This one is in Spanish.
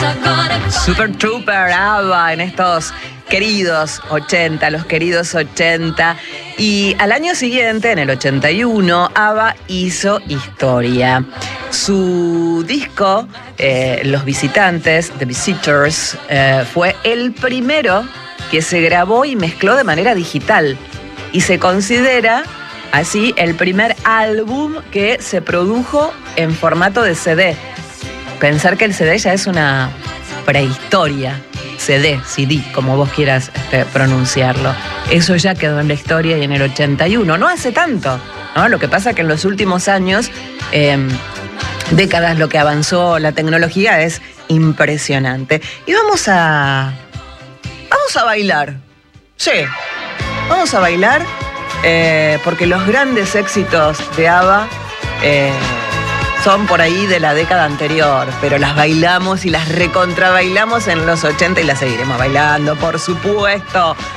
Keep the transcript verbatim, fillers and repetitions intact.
Super Trooper, ABBA en estos queridos ochenta, los queridos ochenta. Y al año siguiente, en el ochenta y uno, ABBA hizo historia. Su disco, eh, Los Visitantes, The Visitors, eh, fue el primero que se grabó y mezcló de manera digital. Y se considera así el primer álbum que se produjo en formato de C D. Pensar que el C D ya es una prehistoria. C D, C D, como vos quieras este, pronunciarlo. Eso ya quedó en la historia y en el ochenta y uno. No hace tanto, ¿no? Lo que pasa es que en los últimos años, eh, décadas, lo que avanzó la tecnología es impresionante. Y vamos a... Vamos a bailar. Sí, vamos a bailar eh, porque los grandes éxitos de ABBA eh, son por ahí de la década anterior, pero las bailamos y las recontrabailamos en los ochenta y las seguiremos bailando, por supuesto.